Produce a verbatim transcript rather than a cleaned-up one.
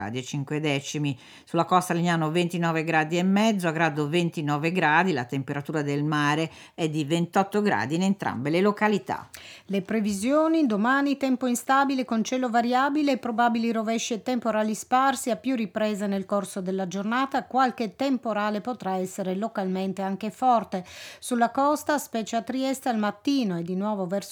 gradi e cinque decimi. Sulla costa Lignano ventinove gradi e mezzo, a Grado ventinove gradi, la temperatura del mare è di ventotto gradi in entrambe le località. Le previsioni: domani tempo instabile con cielo variabile e probabili rovesci e temporali sparsi a più riprese nel corso della giornata, qualche temporale potrà essere localmente anche forte. Sulla costa, specie a Trieste al mattino e di nuovo verso